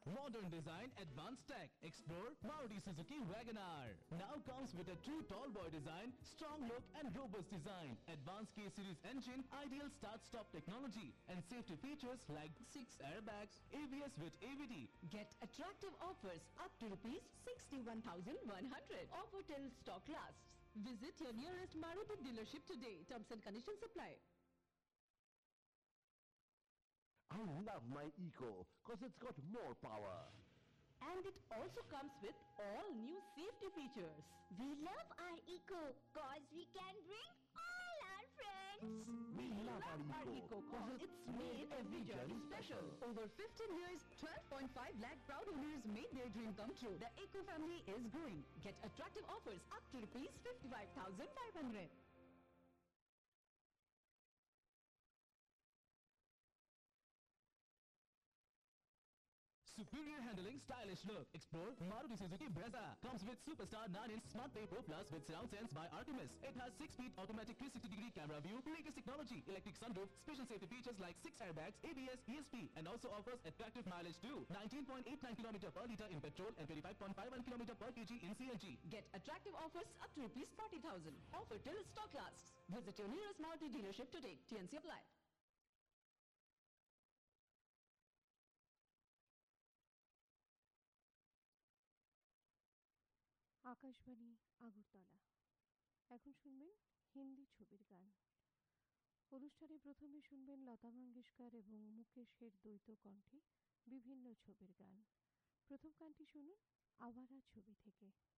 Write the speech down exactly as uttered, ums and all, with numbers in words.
Modern design, advanced tech. Explore Maruti Suzuki WagonR. Now comes with a true tall boy design, strong look and robust design. Advanced K-Series engine, ideal start-stop technology and safety features like six airbags, A B S with A V D. Get attractive offers up to rupees sixty-one thousand one hundred. Offer till stock lasts. Visit your nearest Maruti dealership today. Terms and conditions apply. I love my Eco because it's got more power. And it also comes with all new safety features. We love our Eco cause we can bring all our friends. We love our Our Eco Eco because cause it's made every journey special. Over fifteen years, twelve point five lakh proud owners made their dream come true. The Eco family is growing. Get attractive offers up to rupees fifty-five thousand five hundred. Superior handling, stylish look. Explore Maruti Suzuki Brezza. Comes with Superstar nine inch Smart Pay Pro Plus with Surround Sense by Artemis. It has six speed automatic three sixty degree camera view, latest technology, electric sunroof, special safety features like six airbags, A B S, E S P, and also offers attractive mileage too. nineteen point eight nine kilometers per litre in petrol and twenty-five point five one kilometers per kg in C N G. Get attractive offers up to rupees forty thousand. Offer till stock lasts. Visit your nearest Maruti dealership today. T N C apply. Akashvani Agartala. এখন শুনবেন হিন্দি ছবির গান। অনুষ্ঠানে প্রথমে শুনবেন লতা মঙ্গেশকর এবং মুকেশের দ্বৈত কণ্ঠে বিভিন্ন ছবির গান। প্রথম গানটি শুনুন আওয়ারা ছবি থেকে।